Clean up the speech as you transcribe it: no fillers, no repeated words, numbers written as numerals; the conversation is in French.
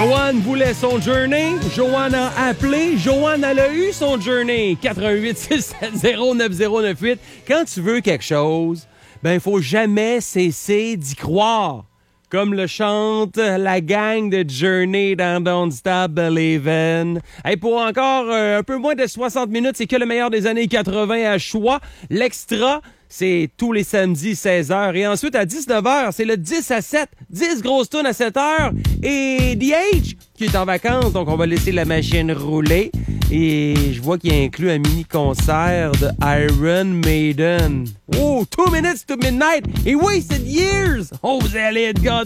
Joanne voulait son Journey. Joanne a appelé. Joanne, elle a eu son Journey. 88 670 9098. Quand tu veux quelque chose, ben, faut jamais cesser d'y croire. Comme le chante la gang de Journey dans Don't Stop Believin'. Hey, pour encore un peu moins de 60 minutes, c'est que le meilleur des années 80 à choix. L'extra, c'est tous les samedis 16h. Et ensuite, à 19h, c'est le 10 à 7. 10 grosses tunes à 7h. Et The Age, qui est en vacances, donc on va laisser la machine rouler. Et je vois qu'il y a inclus un mini-concert de Iron Maiden. Oh, 2 minutes to midnight. Et oui, c'est Years. Oh, vous allez être gâtés.